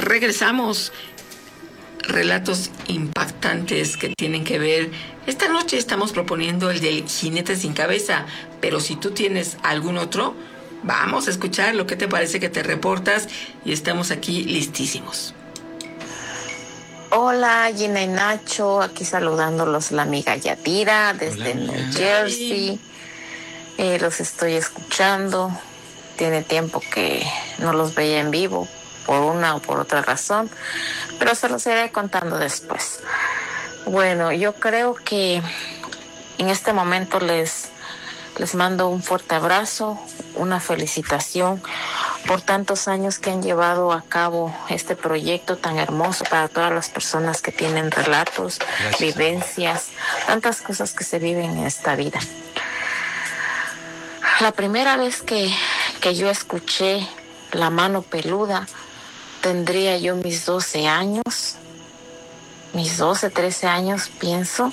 Regresamos. Relatos impactantes que tienen que ver. Esta noche estamos proponiendo el del jinete sin cabeza, pero si tú tienes algún otro, vamos a escuchar lo que te parece, que te reportas, y estamos aquí listísimos. Hola, Gina y Nacho, aquí saludándolos la amiga Yadira desde New Jersey. Los estoy escuchando. Tiene tiempo que no los veía en vivo, por una o por otra razón, pero se los iré contando después. Bueno, yo creo que en este momento les mando un fuerte abrazo, una felicitación por tantos años que han llevado a cabo este proyecto tan hermoso para todas las personas que tienen relatos, vivencias, tantas cosas que se viven en esta vida. La primera vez que yo escuché La Mano Peluda, tendría yo mis 12 años, mis 12, 13 años, pienso.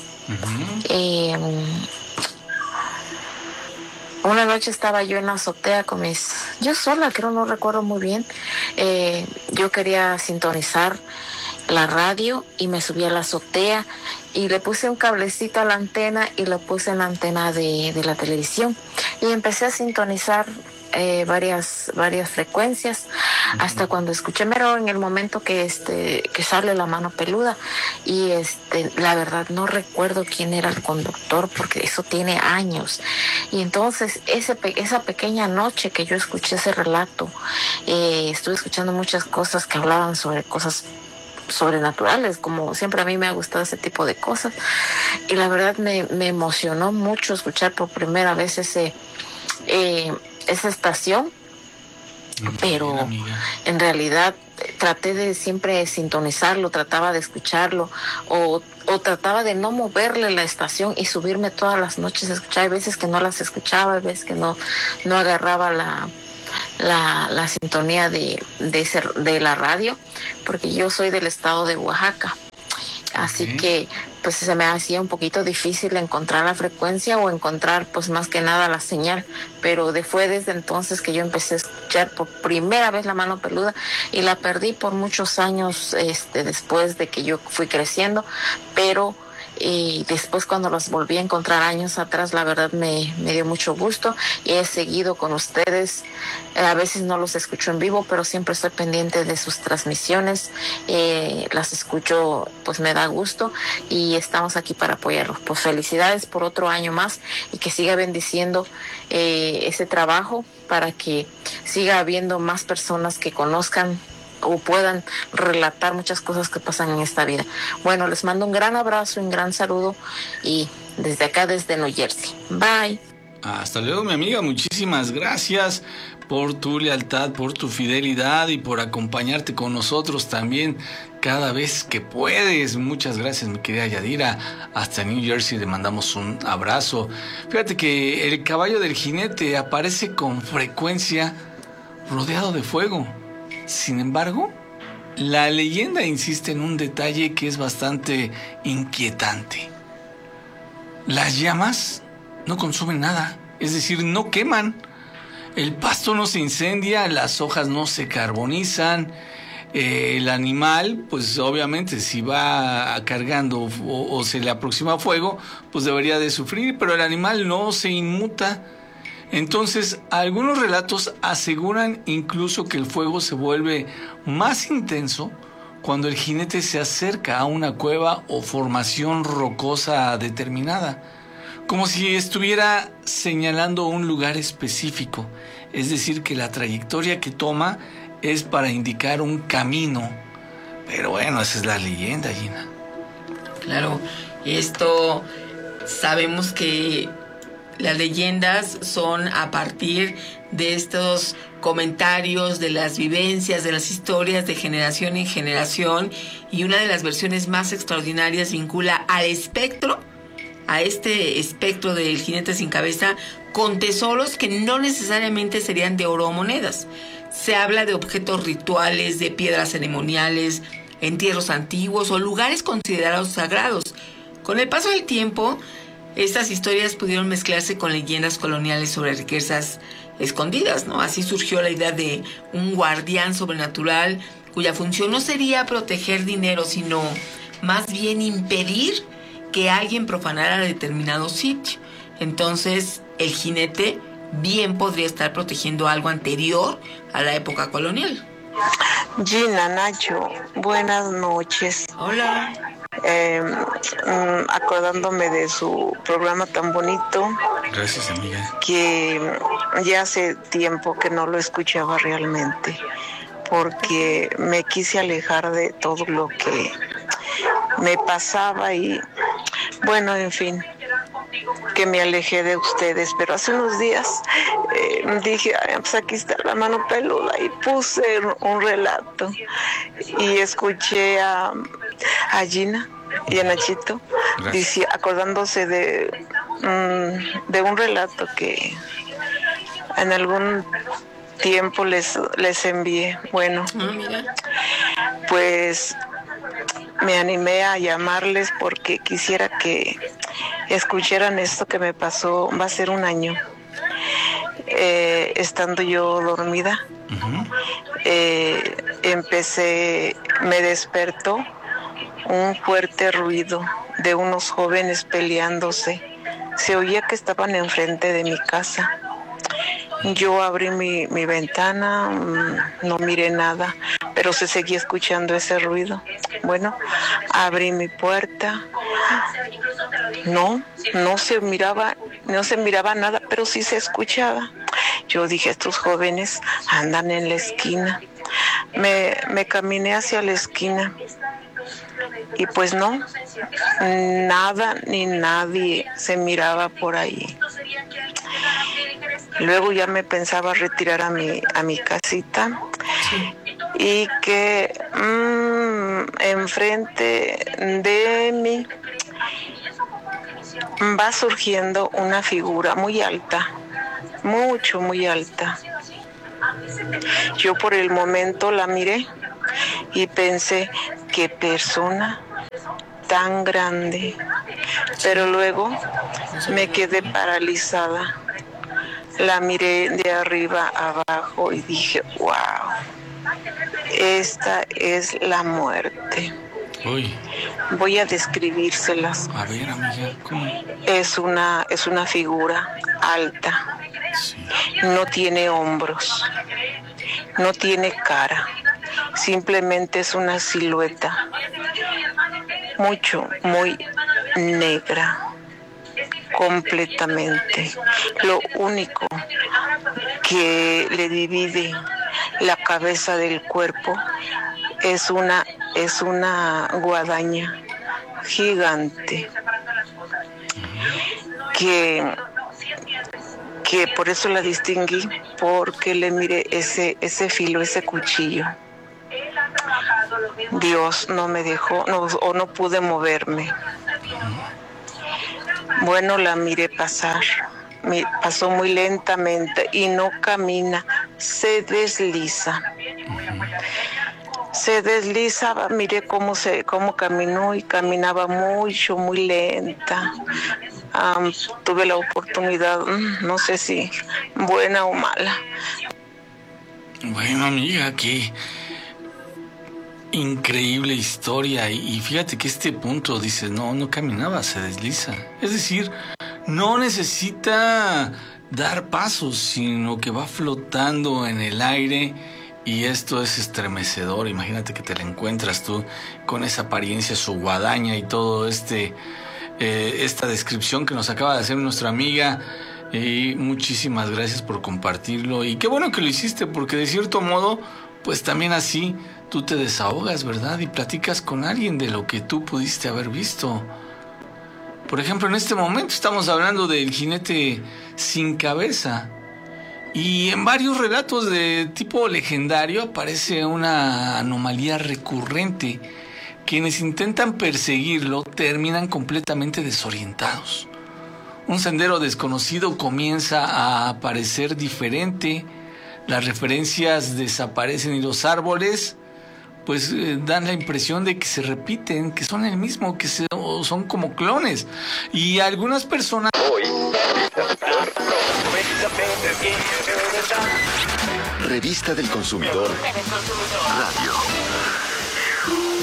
Una noche estaba yo en la azotea yo sola, creo, no recuerdo muy bien. Yo quería sintonizar la radio y me subí a la azotea y le puse un cablecito a la antena y lo puse en la antena de la televisión y empecé a sintonizar varias frecuencias hasta cuando escuché mero en el momento que sale La Mano Peluda y la verdad no recuerdo quién era el conductor porque eso tiene años. Y entonces esa pequeña noche que yo escuché ese relato, estuve escuchando muchas cosas que hablaban sobre cosas sobrenaturales, como siempre a mí me ha gustado ese tipo de cosas, y la verdad me emocionó mucho escuchar por primera vez esa estación, pero en realidad traté de siempre sintonizarlo, trataba de escucharlo o trataba de no moverle la estación y subirme todas las noches a escuchar. Hay veces que no las escuchaba, hay veces que no agarraba la sintonía de la radio, porque yo soy del estado de Oaxaca. Así que pues se me hacía un poquito difícil encontrar la frecuencia o encontrar pues más que nada la señal, pero fue desde entonces que yo empecé a escuchar por primera vez La Mano Peluda y la perdí por muchos años después de que yo fui creciendo, pero y después cuando los volví a encontrar años atrás, la verdad me dio mucho gusto y he seguido con ustedes. A veces no los escucho en vivo, pero siempre estoy pendiente de sus transmisiones, las escucho, pues me da gusto y estamos aquí para apoyarlos. Pues felicidades por otro año más y que siga bendiciendo ese trabajo para que siga habiendo más personas que conozcan o puedan relatar muchas cosas que pasan en esta vida. Bueno, les mando un gran abrazo, un gran saludo y desde acá, desde New Jersey. Bye. Hasta luego, mi amiga. Muchísimas gracias por tu lealtad, por tu fidelidad y por acompañarte con nosotros también cada vez que puedes. Muchas gracias, mi querida Yadira. Hasta New Jersey le mandamos un abrazo. Fíjate que el caballo del jinete aparece con frecuencia rodeado de fuego. Sin embargo, la leyenda insiste en un detalle que es bastante inquietante. Las llamas no consumen nada, es decir, no queman. El pasto no se incendia, las hojas no se carbonizan. El animal, pues obviamente si va cargando o se le aproxima fuego, pues debería de sufrir, pero el animal no se inmuta. Entonces, algunos relatos aseguran incluso que el fuego se vuelve más intenso cuando el jinete se acerca a una cueva o formación rocosa determinada, como si estuviera señalando un lugar específico, es decir, que la trayectoria que toma es para indicar un camino. Pero bueno, esa es la leyenda, Gina. Claro, esto sabemos que las leyendas son a partir de estos comentarios, de las vivencias, de las historias de generación en generación, y una de las versiones más extraordinarias vincula al espectro, a este espectro del jinete sin cabeza, con tesoros que no necesariamente serían de oro o monedas. Se habla de objetos rituales, de piedras ceremoniales, entierros antiguos o lugares considerados sagrados. Con el paso del tiempo, estas historias pudieron mezclarse con leyendas coloniales sobre riquezas escondidas, ¿no? Así surgió la idea de un guardián sobrenatural cuya función no sería proteger dinero, sino más bien impedir que alguien profanara determinado sitio. Entonces, el jinete bien podría estar protegiendo algo anterior a la época colonial. Gina, Nacho, buenas noches. Hola. Acordándome de su programa tan bonito. Gracias, amiga. Que ya hace tiempo que no lo escuchaba realmente, porque me quise alejar de todo lo que me pasaba y, bueno, en fin, que me alejé de ustedes. Pero hace unos días dije, pues aquí está la mano peluda, y puse un relato y escuché a Gina y a Nachito acordándose de un relato que en algún tiempo les envié. Bueno, pues me animé a llamarles porque quisiera que escucharan esto que me pasó. Va a ser un año. Estando yo dormida, me despertó un fuerte ruido de unos jóvenes peleándose. Se oía que estaban enfrente de mi casa. Yo abrí mi ventana, no miré nada, pero se seguía escuchando ese ruido. Bueno, abrí mi puerta. No se miraba nada, pero sí se escuchaba. Yo dije, estos jóvenes andan en la esquina. Me caminé hacia la esquina y pues no, nada ni nadie se miraba por ahí. Luego ya me pensaba retirar a mi casita y que enfrente de mí va surgiendo una figura muy alta, muy alta. Yo por el momento la miré y pensé, qué persona tan grande, pero luego me quedé paralizada. La miré de arriba abajo y dije, wow, esta es la muerte. Uy. Voy a describírselas. A ver, amiga, ¿cómo? Es una figura alta. Sí. No tiene hombros, no tiene cara, simplemente es una silueta muy negra, completamente. Lo único que le divide la cabeza del cuerpo es una guadaña gigante que por eso la distinguí, porque le miré ese filo, ese cuchillo. Dios no me dejó, no pude moverme. Bueno, la miré pasar, pasó muy lentamente y no camina, se desliza. Se deslizaba, miré cómo caminó y caminaba mucho, muy lenta. Tuve la oportunidad, no sé si buena o mala. Bueno, amiga, qué increíble historia. Y fíjate que este punto dices, no caminaba, se desliza. Es decir, no necesita dar pasos, sino que va flotando en el aire. Y esto es estremecedor. Imagínate que te la encuentras tú con esa apariencia, su guadaña y todo esta descripción que nos acaba de hacer nuestra amiga. Y muchísimas gracias por compartirlo. Y qué bueno que lo hiciste, porque de cierto modo, pues también así tú te desahogas, ¿verdad? Y platicas con alguien de lo que tú pudiste haber visto. Por ejemplo, en este momento estamos hablando del jinete sin cabeza. Y en varios relatos de tipo legendario aparece una anomalía recurrente. Quienes intentan perseguirlo terminan completamente desorientados. Un sendero desconocido comienza a aparecer diferente. Las referencias desaparecen y los árboles pues dan la impresión de que se repiten, que son el mismo, que son como clones. Y algunas personas... Revista del Consumidor Radio.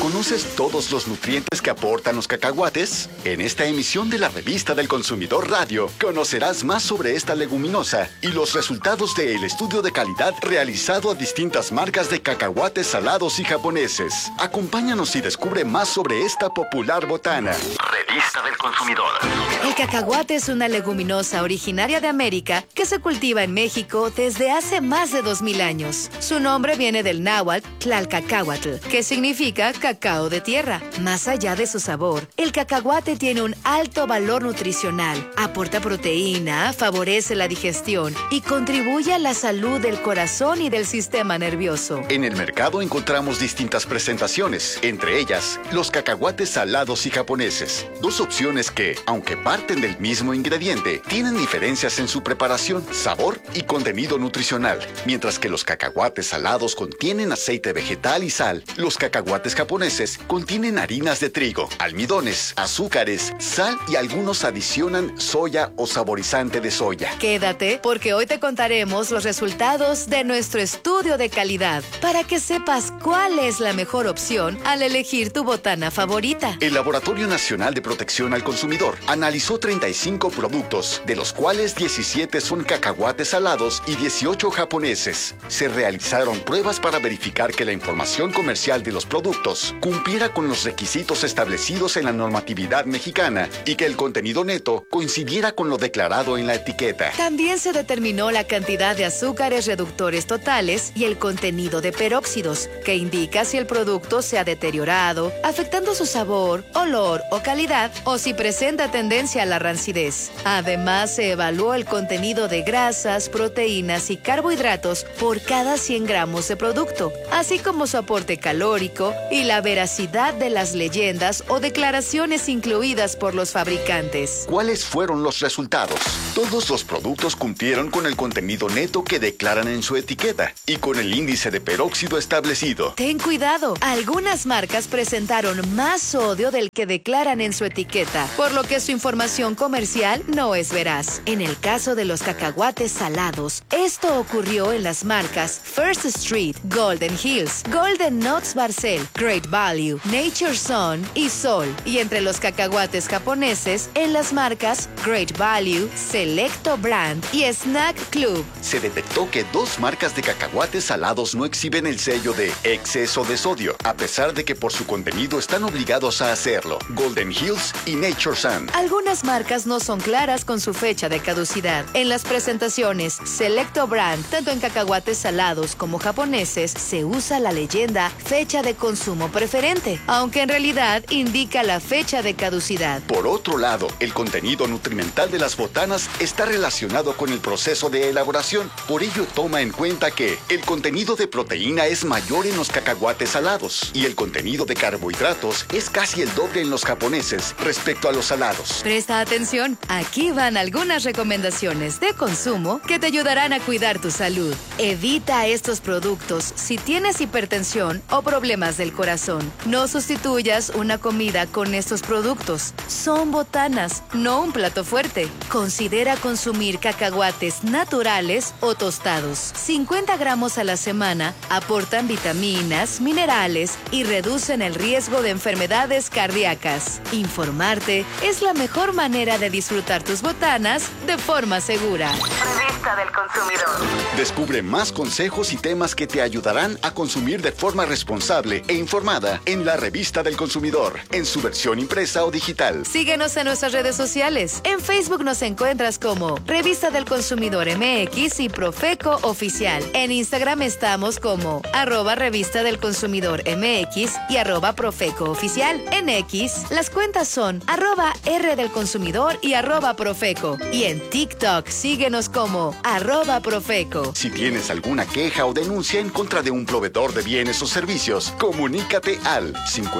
¿Conoces todos los nutrientes que aportan los cacahuates? En esta emisión de la Revista del Consumidor Radio, conocerás más sobre esta leguminosa y los resultados del estudio de calidad realizado a distintas marcas de cacahuates salados y japoneses. Acompáñanos y descubre más sobre esta popular botana. Revista del Consumidor. El cacahuate es una leguminosa originaria de América que se cultiva en México desde hace más de 2000 años. Su nombre viene del náhuatl Tlalcacahuatl, que significa cacao de tierra. Más allá de su sabor, el cacahuate tiene un alto valor nutricional, aporta proteína, favorece la digestión y contribuye a la salud del corazón y del sistema nervioso. En el mercado encontramos distintas presentaciones, entre ellas los cacahuates salados y japoneses. Dos opciones que, aunque parten del mismo ingrediente, tienen diferencias en su preparación, sabor y contenido nutricional. Mientras que los cacahuates salados contienen aceite vegetal y sal, los cacahuates japoneses contienen harinas de trigo, almidones, azúcares, sal y algunos adicionan soya o saborizante de soya. Quédate porque hoy te contaremos los resultados de nuestro estudio de calidad para que sepas cuál es la mejor opción al elegir tu botana favorita. El Laboratorio Nacional de Protección al Consumidor analizó 35 productos, de los cuales 17 son cacahuates salados y 18 japoneses. Se realizaron pruebas para verificar que la información comercial de los productos cumpliera con los requisitos establecidos en la normatividad mexicana y que el contenido neto coincidiera con lo declarado en la etiqueta. También se determinó la cantidad de azúcares reductores totales y el contenido de peróxidos, que indica si el producto se ha deteriorado, afectando su sabor, olor o calidad, o si presenta tendencia a la rancidez. Además, se evaluó el contenido de grasas, proteínas y carbohidratos por cada 100 gramos de producto, así como su aporte calórico y la veracidad de las leyendas o declaraciones incluidas por los fabricantes. ¿Cuáles fueron los resultados? Todos los productos cumplieron con el contenido neto que declaran en su etiqueta y con el índice de peróxido establecido. Ten cuidado, algunas marcas presentaron más sodio del que declaran en su etiqueta, por lo que su información comercial no es veraz. En el caso de los cacahuates salados, esto ocurrió en las marcas First Street, Golden Hills, Golden Nuts Barcel, Great Value, Nature Sun y Sol, y entre los cacahuates japoneses en las marcas Great Value, Selecto Brand y Snack Club. Se detectó que 2 marcas de cacahuates salados no exhiben el sello de exceso de sodio, a pesar de que por su contenido están obligados a hacerlo: Golden Hills y Nature Sun. Algunas marcas no son claras con su fecha de caducidad. En las presentaciones Selecto Brand, tanto en cacahuates salados como japoneses, se usa la leyenda fecha de consumo preferente, aunque en realidad indica la fecha de caducidad. Por otro lado, el contenido nutrimental de las botanas está relacionado con el proceso de elaboración. Por ello, toma en cuenta que el contenido de proteína es mayor en los cacahuates salados y el contenido de carbohidratos es casi el doble en los japoneses respecto a los salados. Presta atención, aquí van algunas recomendaciones de consumo que te ayudarán a cuidar tu salud. Evita estos productos si tienes hipertensión o problemas del corazón. No sustituyas una comida con estos productos. Son botanas, no un plato fuerte. Considera consumir cacahuates naturales o tostados. 50 gramos a la semana aportan vitaminas, minerales y reducen el riesgo de enfermedades cardíacas. Informarte es la mejor manera de disfrutar tus botanas de forma segura. Revista del Consumidor. Descubre más consejos y temas que te ayudarán a consumir de forma responsable e informada en la Revista del Consumidor, en su versión impresa o digital. Síguenos en nuestras redes sociales. En Facebook nos encuentras como Revista del Consumidor MX y Profeco Oficial. En Instagram estamos como @Revista del Consumidor MX y @Profeco Oficial. En X, las cuentas son @R del Consumidor y @Profeco. Y en TikTok, síguenos como @Profeco. Si tienes alguna queja o denuncia en contra de un proveedor de bienes o servicios, comunícate al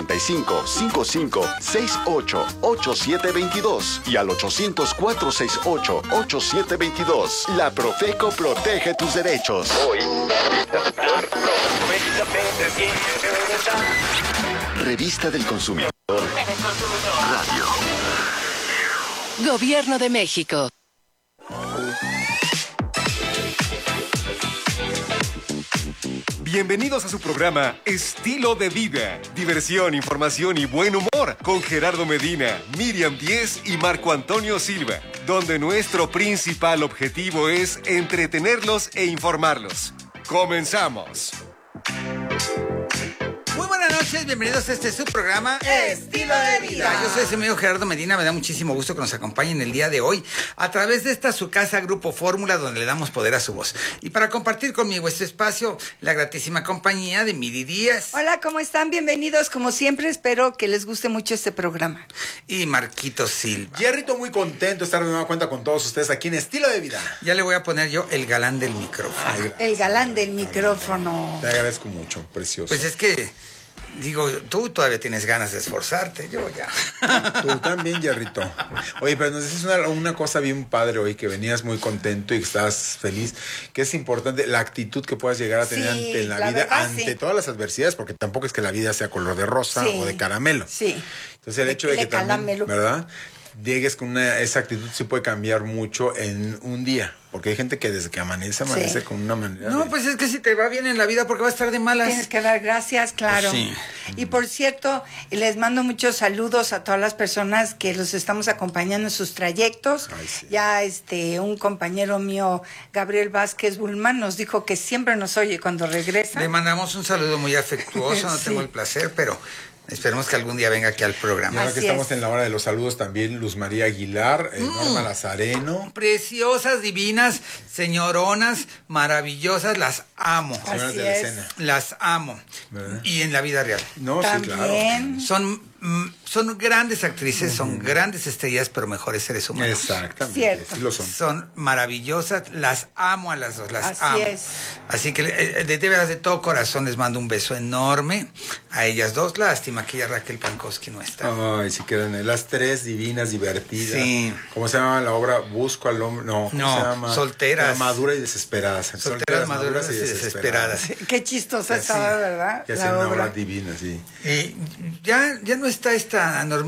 55 55 68 8722 y al 800 468 8722. La Profeco protege tus derechos. Revista del Consumidor Radio. Gobierno de México. Bienvenidos a su programa Estilo de Vida. Diversión, información y buen humor con Gerardo Medina, Miriam Díez y Marco Antonio Silva, donde nuestro principal objetivo es entretenerlos e informarlos. ¡Comenzamos! Muy buenas noches, bienvenidos a su programa Estilo de Vida. Yo soy ese amigo Gerardo Medina, me da muchísimo gusto que nos acompañen el día de hoy a través de esta su casa Grupo Fórmula, donde le damos poder a su voz. Y para compartir conmigo este espacio, la gratísima compañía de Miri Díaz. Hola, ¿cómo están? Bienvenidos, como siempre, espero que les guste mucho este programa. Y Marquito Silva. Jerrito, muy contento de estar de nueva cuenta con todos ustedes aquí en Estilo de Vida. Ya le voy a poner yo el galán del micrófono. El galán del micrófono. Te agradezco mucho, precioso. Pues es que... digo, tú todavía tienes ganas de esforzarte, yo ya. Tú también, Jerrito. Oye, pero nos dices una cosa bien padre hoy, que venías muy contento y que estabas feliz, que es importante la actitud que puedas llegar a tener ante la vida, verdad, ante todas las adversidades, porque tampoco es que la vida sea color de rosa o de caramelo. Sí. Entonces el hecho de que también, caramelo. ¿verdad? Llegues con esa actitud sí puede cambiar mucho en un día. Porque hay gente que desde que amanece con una manera. No, pues es que si te va bien en la vida, porque vas a estar de malas. Tienes que dar gracias, claro. Pues sí. Y por cierto, les mando muchos saludos a todas las personas que los estamos acompañando en sus trayectos. Ay, sí. Ya un compañero mío, Gabriel Vázquez Bulman, nos dijo que siempre nos oye cuando regresa. Le mandamos un saludo muy afectuoso, no Sí. tengo el placer, pero esperemos que algún día venga aquí al Y programa. ahora que Así estamos es. en la hora de los saludos también, Luz María Aguilar, Norma Lazareno. Preciosas, divinas, señoronas, maravillosas, las amo. Señoras Así de la es. escena. Las amo. ¿Verdad? Y en la vida real. No, sí, claro. También. Son grandes actrices, son grandes estrellas, pero mejores seres humanos. Exactamente, Cierto. sí lo son. Son maravillosas, las amo a las dos, las Así amo. es. Así que de veras de todo corazón les mando un beso enorme a ellas dos. Lástima que ya Raquel Pankowski no está. Ay, sí quedan las tres divinas, divertidas. Sí. ¿Cómo se llama la obra? Busco al hombre. No, ¿cómo No, se llama? solteras. Madura y desesperadas. Solteras, maduras y desesperadas. Qué chistosa estaba, ¿verdad? Que La hacen una obra. obra divina, sí. Ya no está esta Normita